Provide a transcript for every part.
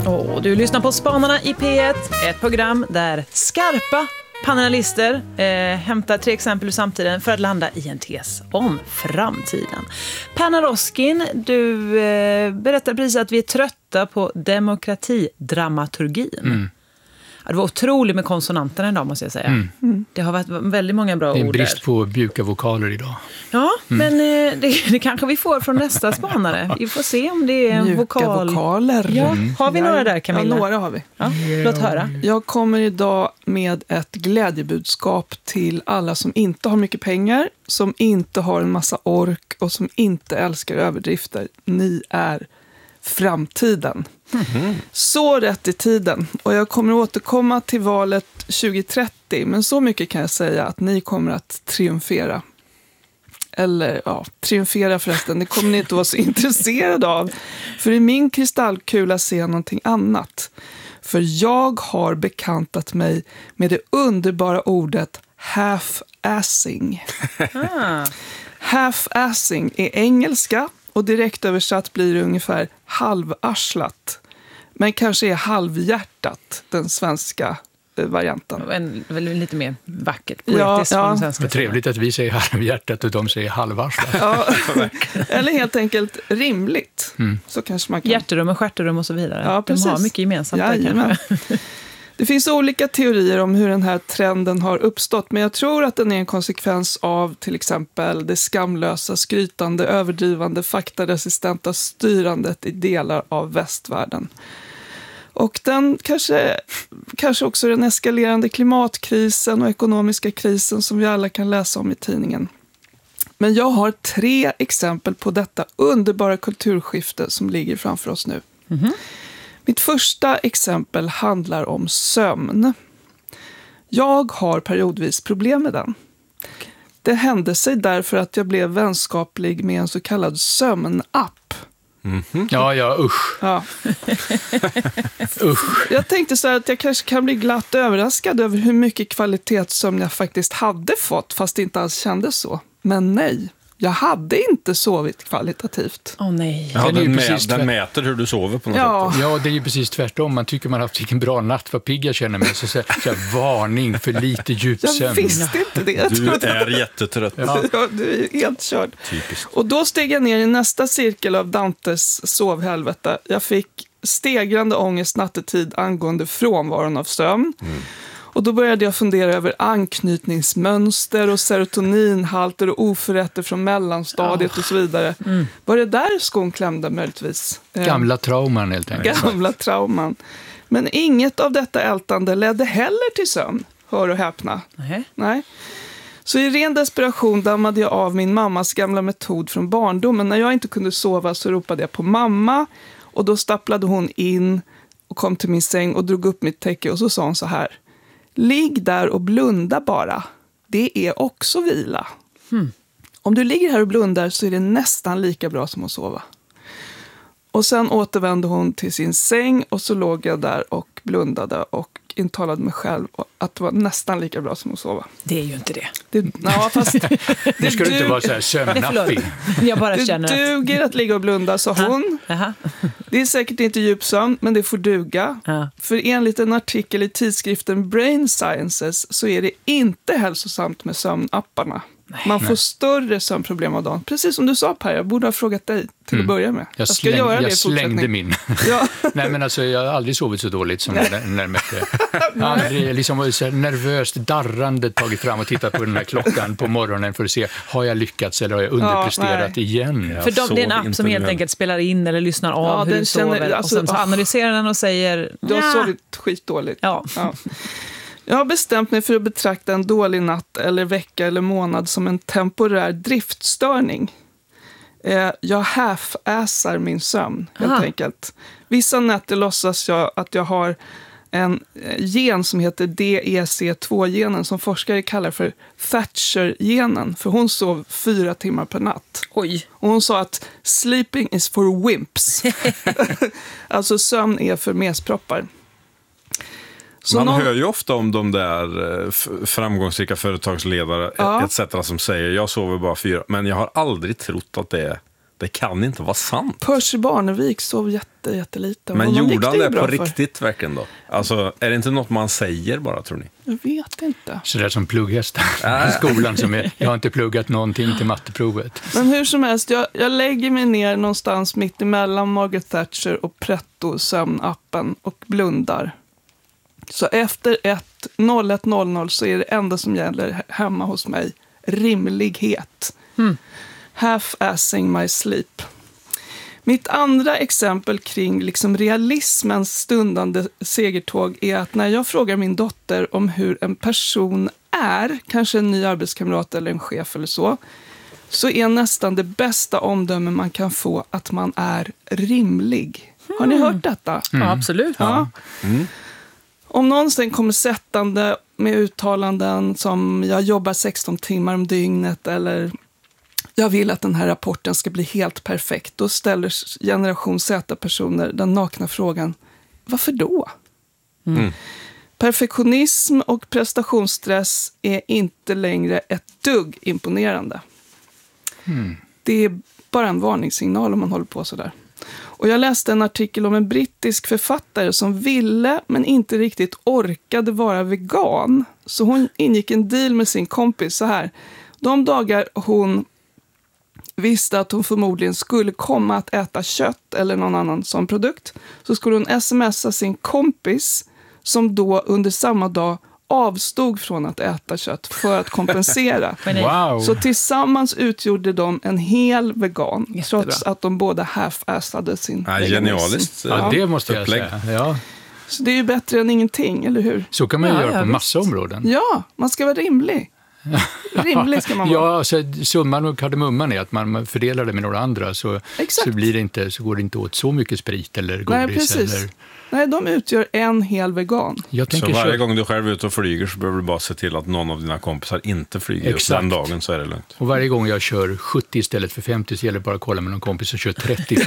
Du lyssnar på Spanarna i P1, ett program där skarpa panelister hämtar 3 exempel ur samtiden för att landa i en tes om framtiden. Perna Roskin, du berättar precis att vi är trötta på demokratidramaturgin. Ja, det var otroligt med konsonanterna idag, måste jag säga. Det har varit väldigt många bra ord. Det är en brist på mjuka vokaler idag. Ja, men det kanske vi får från nästa spanare. Vi får se om det är en mjuka vokal. Vokaler. Ja, har vi några där, Camilla? Ja, några har vi. Ja, låt höra. Jag kommer idag med ett glädjebudskap till alla som inte har mycket pengar, som inte har en massa ork och som inte älskar överdrifter. Ni är framtiden. Så rätt i tiden. Och jag kommer återkomma till valet 2030. Men så mycket kan jag säga att ni kommer att triumfera. Eller ja, triumfera förresten. Det kommer ni inte vara så intresserade av. För i min kristallkula ser jag någonting annat. För jag har bekantat mig med det underbara ordet half-assing. Half-assing är engelska. Och direkt översatt blir det ungefär halvarslat. Men kanske är halvhjärtat den svenska varianten. Väl lite mer vackert, poetiskt från den svenska. Det är trevligt att vi säger halvhjärtat och de säger halvarslat. Ja, eller helt enkelt rimligt. Så kanske man kan. Hjärterum och stjärterum och så vidare. Ja, de har mycket gemensamt där kanske. Det finns olika teorier om hur den här trenden har uppstått, men jag tror att den är en konsekvens av till exempel det skamlösa, skrytande, överdrivande, faktaresistenta styrandet i delar av västvärlden. Och den kanske också den eskalerande klimatkrisen och ekonomiska krisen som vi alla kan läsa om i tidningen. Men jag har 3 exempel på detta underbara kulturskifte som ligger framför oss nu. Mitt första exempel handlar om sömn. Jag har periodvis problem med den. Det hände sig därför att jag blev vänskaplig med en så kallad sömnapp. Ja, usch. Ja. Usch. Jag tänkte så här att jag kanske kan bli glatt överraskad över hur mycket kvalitetssömn jag faktiskt hade fått, fast det inte alls kändes så. Men nej. Jag hade inte sovit kvalitativt. Nej. Ja, den mäter hur du sover på något sätt. Ja, det är ju precis tvärtom. Man tycker man har haft en bra natt. Vad pigg jag känner mig. Så varning för lite djupsömn. Jag visste inte det. Du är jättetrött. Ja, du är helt körd. Typiskt. Och då steg jag ner i nästa cirkel av Dantes sovhelvete. Jag fick stegrande ångest nattetid angående frånvaron av sömn. Och då började jag fundera över anknytningsmönster och serotoninhalter och oförrätter från mellanstadiet och så vidare. Var det där skon klämde möjligtvis? Gamla trauman helt enkelt. Gamla trauman. Men inget av detta ältande ledde heller till sömn. Hör och häpna. Nej. Så i ren desperation dammade jag av min mammas gamla metod från barndomen. När jag inte kunde sova så ropade jag på mamma. Och då stapplade hon in och kom till min säng och drog upp mitt täcke. Och så sa hon så här: ligg där och blunda bara. Det är också vila. Om du ligger här och blundar så är det nästan lika bra som att sova. Och sen återvände hon till sin säng och så låg jag där och blundade och intalade mig själv att det var nästan lika bra som att sova. Det är ju inte det. Fast det ska inte vara så här sömnappig. Jag bara känner det duger att ligga och blunda, sa hon. Det är säkert inte djup sömn, men det får duga. För enligt en artikel i tidskriften Brain Sciences så är det inte hälsosamt med sömnapparna. Man får större sömnproblem av dagen. Precis som du sa, Per, jag borde ha frågat dig till att börja med. Jag slängde min. Ja. Nej, men alltså, jag har aldrig sovit så dåligt som när aldrig liksom så nervöst darrande tagit fram och tittat på den här klockan på morgonen för att se, har jag lyckats eller har jag underpresterat igen? För det är en app som helt enkelt spelar in eller lyssnar av hur du sover. Och sen så analyserar den och säger... Du har sovit skitdåligt. Ja. Jag har bestämt mig för att betrakta en dålig natt eller vecka eller månad som en temporär driftstörning. Jag half-assar min sömn, helt enkelt. Vissa nätter låtsas jag att jag har en gen som heter DEC2-genen som forskare kallar för Thatcher-genen. För hon sov 4 timmar per natt. Oj. Och hon sa att sleeping is for wimps. Alltså sömn är för mesproppar. Man hör ju ofta om de där framgångsrika företagsledare etc. som säger jag sover bara 4, men jag har aldrig trott att det Det kan inte vara sant. Percy Barnevik sov jätteliten. Men gjorde han det på riktigt verkligen då? Alltså, är det inte något man säger bara, tror ni? Jag vet inte. Så det är som plugghästar i skolan. Jag har inte pluggat någonting till matteprovet. Men hur som helst, jag lägger mig ner någonstans mitt emellan Margaret Thatcher och Pretto sömnappen och blundar. Så efter 01:00 så är det enda som gäller hemma hos mig rimlighet. Half-assing my sleep. Mitt andra exempel kring liksom realismens stundande segertåg är att när jag frågar min dotter om hur en person är, kanske en ny arbetskamrat eller en chef eller så är nästan det bästa omdöme man kan få att man är rimlig. Har ni hört detta? Ja, absolut. Ja. Om någon sen kommer sättande med uttalanden som jag jobbar 16 timmar om dygnet eller jag vill att den här rapporten ska bli helt perfekt, då ställer generation Z-personer den nakna frågan, varför då? Perfektionism och prestationsstress är inte längre ett dugg imponerande. Det är bara en varningssignal om man håller på sådär. Och jag läste en artikel om en brittisk författare som ville men inte riktigt orkade vara vegan. Så hon ingick en deal med sin kompis så här. De dagar hon visste att hon förmodligen skulle komma att äta kött eller någon annan sån produkt, så skulle hon smsa sin kompis som då under samma dag avstod från att äta kött för att kompensera. Wow. Så tillsammans utgjorde de en hel vegan. Jättebra. Trots att de båda half-assade sin genialiskt. Ja, det måste jag säga. Ja. Så det är ju bättre än ingenting, eller hur? Så kan man ju göra på visst. massa områden. Ja, man ska vara rimlig. Rimlig ska man vara. Ja, alltså, summan och kardemumman är att man fördelar det med några andra så går det inte åt så mycket sprit eller godis. Nej, precis. Eller... Nej, de utgör en hel vegan. Så varje gång du själv är ute och flyger så behöver du bara se till att någon av dina kompisar inte flyger just den dagen, så är det lugnt. Och varje gång jag kör 70 istället för 50 så gäller det bara att kolla med någon kompis som kör 30.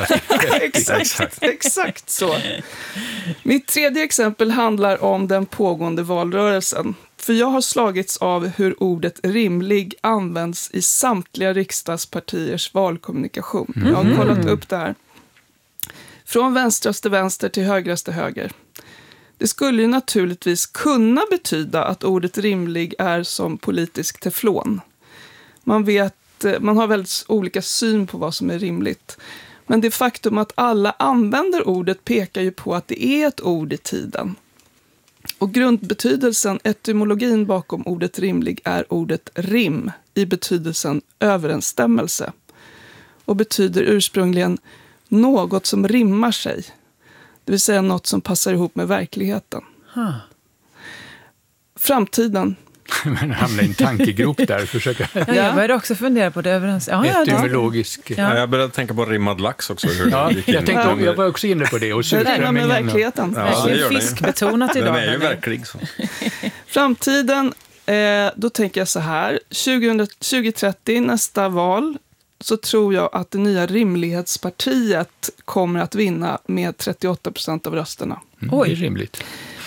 Exakt så. Mitt tredje exempel handlar om den pågående valrörelsen. För jag har slagits av hur ordet rimlig används i samtliga riksdagspartiers valkommunikation. Jag har kollat upp det här. Från vänstraste vänster till högraste höger. Det skulle ju naturligtvis kunna betyda att ordet rimlig är som politisk teflon. Man har väldigt olika syn på vad som är rimligt. Men det faktum att alla använder ordet pekar ju på att det är ett ord i tiden. Och grundbetydelsen, etymologin bakom ordet rimlig är ordet rim i betydelsen överensstämmelse. Och betyder ursprungligen något som rimmar sig. Det vill säga något som passar ihop med verkligheten. Framtiden. Men hamna i en tankegrop där. Försöka. Ja, jag började också fundera på det överens. Etymologisk. Ja, jag började tänka på rimmad lax också. Jag var också inne på det. Och det rimmar med verkligheten. Ja, det gör fiskbetonat idag. Den är ju verklig. Så. Framtiden, då tänker jag så här. 2030, nästa val, så tror jag att det nya rimlighetspartiet kommer att vinna med 38% av rösterna. Oj, det är rimligt.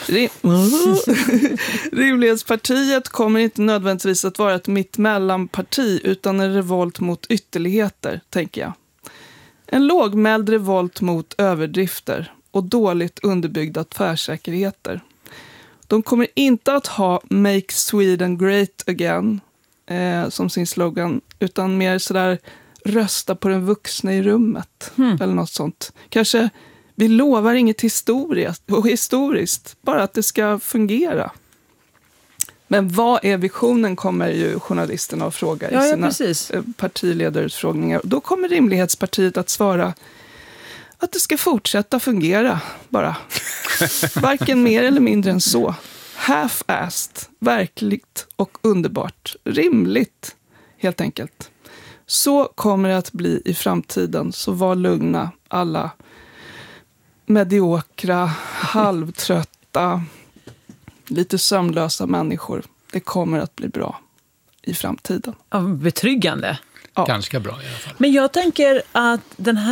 Rimlighetspartiet kommer inte nödvändigtvis att vara ett mittemellanparti utan en revolt mot ytterligheter, tänker jag. En lågmäld revolt mot överdrifter och dåligt underbyggda tvärsäkerheter. De kommer inte att ha Make Sweden Great Again som sin slogan, utan mer sådär rösta på den vuxna i rummet eller något sånt. Kanske vi lovar inget historiskt, bara att det ska fungera. Men vad är visionen, kommer ju journalisterna att fråga i sina partiledarutfrågningar. Då kommer Rimlighetspartiet att svara att det ska fortsätta fungera bara. Varken mer eller mindre än så. Half-assed, verkligt och underbart. Rimligt, helt enkelt. Så kommer det att bli i framtiden, så var lugna alla mediokra, halvtrötta, lite sömnlösa människor. Det kommer att bli bra i framtiden. Ja, betryggande. Ja. Ganska bra i alla fall. Men jag tänker att den här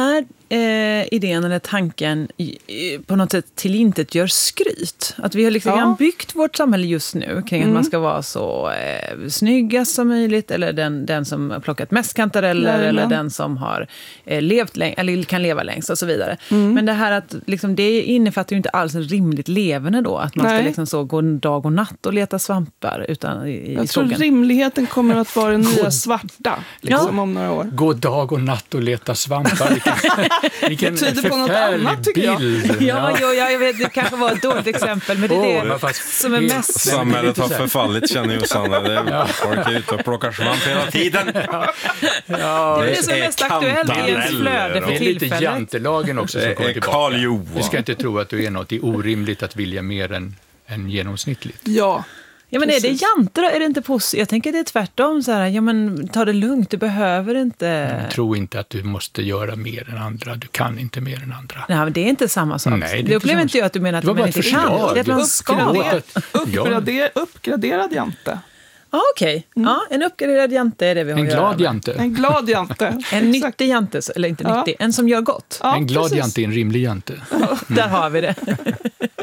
idén eller tanken på något sätt tillintetgör skryt. Att vi har liksom byggt vårt samhälle just nu kring att man ska vara så snyggast som möjligt, eller den som har plockat mest kantareller, eller den som har levt eller kan leva längst och så vidare. Men det här att liksom, det innefattar ju inte alls en rimligt leverne då, att man ska liksom så gå dag och natt och leta svampar utan i Jag tror rimligheten kommer att vara den nya svarta liksom, om några år. Gå dag och natt och leta svampar. Vilken tyder på något annat, tycker jag. bild. Jag vet, det kanske var ett dåligt exempel, men det är det som är mest... Samhället har förfallit, känner Jossanna. Folk är ute och plockar svamp hela tiden. Det är det som är mest aktuellt i ens flöde för Det är lite tillfället. jantelagen också som kommer tillbaka. Karl Johan. Du ska inte tro att du är något. Det är orimligt att vilja mer än genomsnittligt. Ja. Ja, men är det jante då? Är det inte positivt? Jag tänker det är tvärtom. Så här, ja, men ta det lugnt, du behöver inte... Tro inte att du måste göra mer än andra. Du kan inte mer än andra. Nej, men det är inte samma sak. Nej, det upplever inte jag att du menar att man inte kan. Det är att man ska. Uppgraderad jante. Ja, okej. Ja, en uppgraderad jante är det vi har En att göra glad med. jante. En glad jante. En nyttig jante, eller inte nyttig, en som gör gott. Ja, En glad precis. jante är en rimlig jante. Där har vi det.